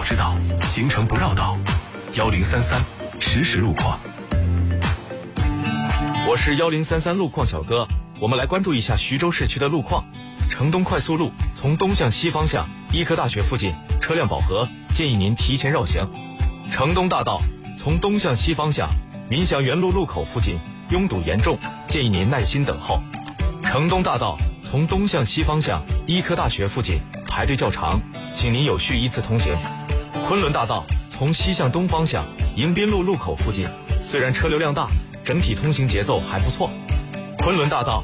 知道，行程不绕道。1033实时路况。 我是1033路况小哥，我们来关注一下徐州市区的路况。城东快速路从东向西方向，医科大学附近车辆饱和，建议您提前绕行。城东大道从东向西方向，民祥园路路口附近拥堵严重，建议您耐心等候。城东大道从东向西方向，医科大学附近排队较长，请您有序依次通行。昆仑大道从西向东方向，迎宾路路口附近虽然车流量大，整体通行节奏还不错。昆仑大道